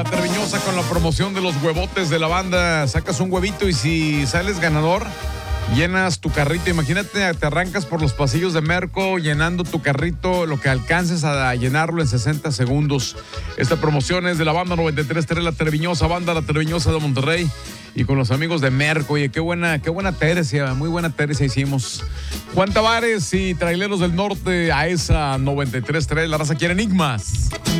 la Treviñosa con la promoción de los huevotes de la banda. Sacas un huevito y si sales ganador, llenas tu carrito. Imagínate, te arrancas por los pasillos de Merco llenando tu carrito, lo que alcances a llenarlo en 60 segundos. Esta promoción es de la banda 93.3, la Treviñosa, banda La Treviñosa de Monterrey. Y con los amigos de Merco. Oye, qué buena tercia, muy buena tercia hicimos. Juan Tavares y Traileros del Norte a esa 93.3. La raza quiere enigmas.